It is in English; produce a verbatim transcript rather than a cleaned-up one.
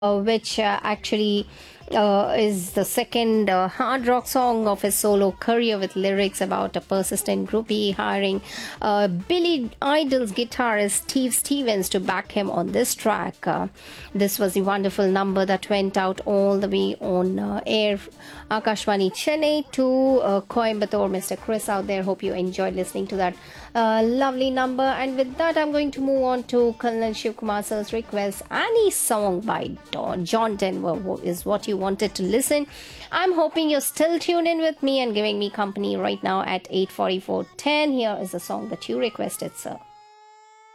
uh, which uh, actually uh, is the second uh, hard rock song of his solo career, with lyrics about a persistent groupie hiring uh, Billy Idol's guitarist Steve Stevens to back him on this track. Uh, this was the wonderful number that went out all the way on uh, air Akashvani Chennai to uh, Coimbatore. Mister Chris out there, hope you enjoyed listening to that uh, lovely number. And with that, I'm going to move on to Colonel Shiv Kumar sir's request. Any song by Don, John Denver is what you wanted to listen. I'm hoping you're still tuned in with me and giving me company right now at eight forty-four ten. Here is the song that you requested, sir.